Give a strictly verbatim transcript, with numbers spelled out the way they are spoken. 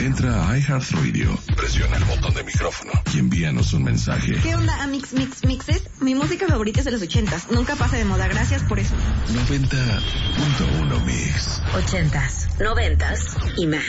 Entra a iHeartRadio, presiona el botón de micrófono y envíanos un mensaje. ¿Qué onda, Amix Mix Mixes? Mi música favorita es de los ochentas. Nunca pasa de moda. Gracias por eso. noventa punto uno Mix. Ochentas, noventas y más.